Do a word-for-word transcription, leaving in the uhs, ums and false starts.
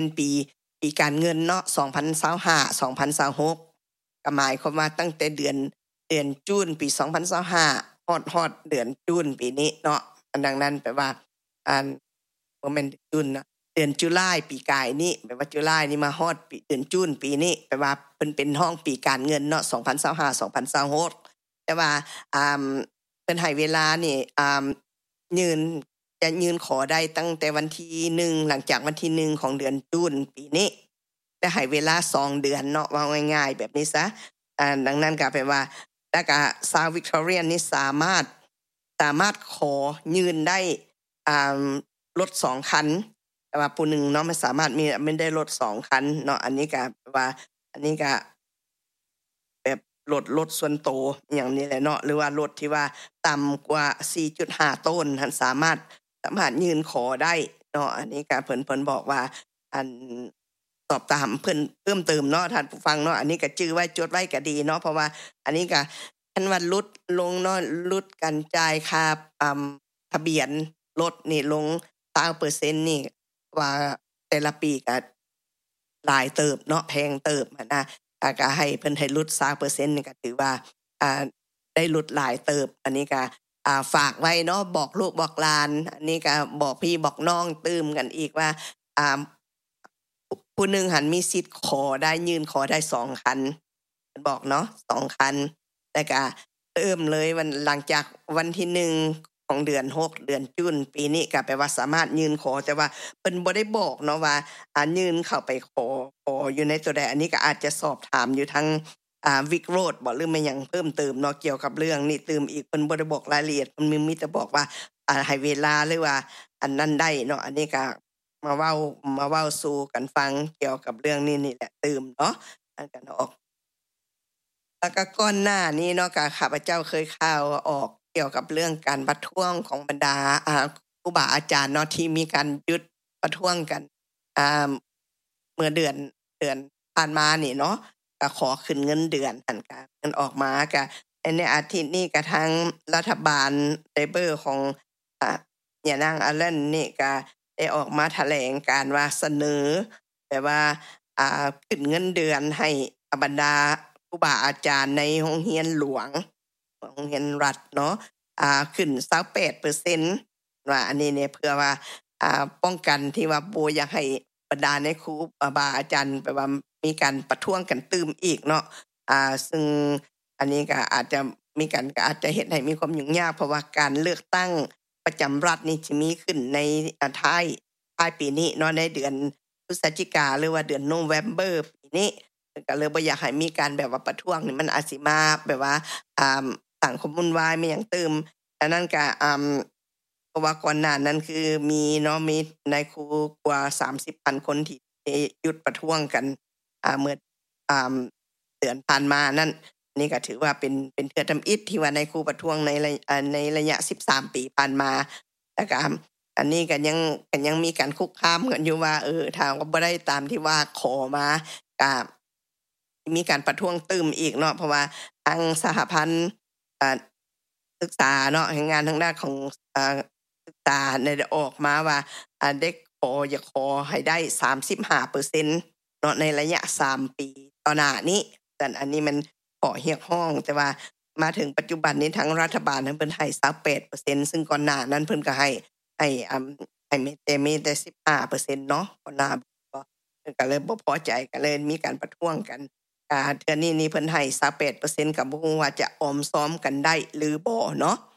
ปีปีการเงินเนาะสองพันยี่สิบห้า สองพันยี่สิบหกก็หมายความว่าตั้งแต่เดือนเดือนจูนปีสองพันยี่สิบห้าฮอดฮอดเดือนจูนปีนี้เนาะอันดังนั้นแปลว่าอันบ่แม่นจูนนะเดือนตุลาปีกายนี้แปลว่าตุลานี่มาฮอดปีเดือนจูนปีนี้แปลว่าเพิ่นเป็นห้องปีการเงินเนาะสองพันยี่สิบห้า สองพันยี่สิบหกแต่ว่าอ่าเพิ่นให้เวลานี่อ่ายืนจะยืนขอได้ตั้งแต่วันที่หนึ่งหลังจากวันที่หนึ่งของเดือนจูนปีนี้แต่ให้เวลาสองเดือนเนาะว่าง่ายๆแบบนี้ซะอ่าดังนั้นก็แปลว่าแล้วก็ชาววิกตอเรียนี่สามารถสามารถขอยืนได้อ่ารถสองคันแต่ว่าผู้หนึ่งเนาะมันสามารถมีไม่ได้รถสองคันเนาะอันนี้ก็ว่าอันนี้ก็แบบรถรถส่วนตัวอย่างนี้แหละเนาะหรือว่ารถที่ว่าต่ำกว่า สี่จุดห้า ต้นท่านสามารถสามารถยืนขอได้เนาะอันนี้ก็เพิ่นเพิ่นบอกว่าอันสอบถามเพิ่นเพิ่มเติมเนาะท่านผู้ฟังเนาะอันนี้ก็จื้อไว้จดไว้ก็ดีเนาะเพราะว่าอันนี้ก็อันว่าลดลงเนาะลดการจ่ายค่าอ่าทะเบียนรถนี่ลง เก้าเปอร์เซ็นต์ นี่ว่าแต่ละปีก็หลายเติบเนาะแพงเติบอ่ะนะก็ให้เพิ่นให้ลด เก้าเปอร์เซ็นต์ นี่ก็ถือว่าอ่าได้ลดหลายเติบอันนี้ก็อ่าฝากไว้เนาะบอกลูกบอกหลานอันนี้ก็บอกพี่บอกน้องตื่มกันอีกว่าอ่าผู้นึงหันมีสิทธิ์ขอได้ยืนขอได้สองคันบอกเนาะสองคันแล้วก็เติมเลยวันหลังจากวันที่หนึ่งของเดือนหกเดือนจุนปีนี้ก็แปลว่าสามารถยืนขอแต่ว่าเพิ่นบ่ได้บอกเนาะว่าอ่ายืนเข้าไปขอขออยู่ในตัวใดอันนี้ก็อาจจะสอบถามอยู่ทางอ่าวิกโรดบ่หรือไม่หยังเพิ่มเติมเนาะเกี่ยวกับเรื่องนี้เติมอีกเพิ่นบ่ได้บอกรายละเอียดเพิ่นมีแต่บอกว่าอ่าให้เวลาหรือว่าอันนั้นได้เนาะอันนี้ก็มาเว้ามาเว้าสู่กันฟังเกี่ยวกับเรื่องนี้นี่แหละเติมเนาะอันกันออกแล้วก็ก่อนหน้านี้เนาะก็ข้าพเจ้าเคยข่าวออกเกี่ยวกับเรื่องการประท้วงของบรรดาอ่าครูบาอาจารย์เนาะที่มีการหยุดประท้วงกันอ่าเมื่อเดือนเดือนผ่านมานี่เนาะก็ขอขึ้นเงินเดือนอันก็มันออกมาก็ในอาทิตย์นี้ก็ทางรัฐบาลเลเบอร์ของอ่าเนี่ยนางอลันนี่ก็ได้ออกมาแถลงการว่าเสนอแบบว่าอ่าขึ้นเงินเดือนให้บรรดาครูบาอาจารย์ในโรงเรียนหลวงโรงเรียนรัฐเนาะอ่าขึ้น ยี่สิบแปดเปอร์เซ็นต์ ว่าอันนี้เนี่ยเพื่อว่าอ่าป้องกันที่ว่าบ่อยากให้บรรดาในครูบาอาจารย์แบบว่ามีการประท้วงกันตื้มอีกเนาะอ่าซึ่งอันนี้ก็อาจจะมีการก็อาจจะเฮ็ดให้มีความยุ่งยากเพราะว่าการเลือกตั้งประจำรัฐนี่สิมีขึ้นในท้ายท้ายปีนี้เนาะในเดือนพฤศจิกาหรือว่าเดือนโนเวมเบอร์ปีนี้ก็เลยบ่อยากให้มีการแบบว่าประท้วงนี่มันอาจสิมาแบบว่าอ่าสร้างความวุ่นวายมีหยังเติมอันนั้นก็อ่าเพราะว่าก่อนหน้านั้นคือมีเนาะมีนายครูกว่า สามสิบพัน คนที่หยุดประท้วงกันอ่าเมื่ออ่าเดือนผ่านมานั่นนี่ก็ถือว่าเป็นเป็นเทื่อทำอิฐที่ว่านายครูประท้วงในในระยะสิบสามปีผ่านมาแล้วก็อันนี้ก็ยังก็ยังมีการคุกคามกันอยู่ว่าเออถ้าว่าบ่ได้ตามที่ว่าขอมาก็มีการประท้วงตื้มอีกเนาะเพราะว่าทางสหพันธ์อ่าศึกษาเนาะแห่งงานทางด้านของอ่าศึกษาได้ออกมาว่าอ่าเด็กขออยากขอให้ได้ สามสิบห้าเปอร์เซ็นต์ เนาะในระยะสามปีต่อหน้านี้แต่อันนี้มันขอเรียกร้องแต่ว่ามาถึงปัจจุบันนี้ทางรัฐบาลเพิ่นให้ ยี่สิบแปดเปอร์เซ็นต์ ซึ่งก่อนหน้านั้นเพิ่นก็ให้ให้อ่าให้แต่มีแต่ สิบห้าเปอร์เซ็นต์ เนาะก่อนหน้าก็ก็เลยบ่พอใจก็เลยมีการประท้วงกันอ่าเทื่อนี้นี่เพิ่นให้ ยี่สิบแปดเปอร์เซ็นต์ ก็บ่ฮู้ว่าจะออมซ้อมกันได้หรือบ่เนาะ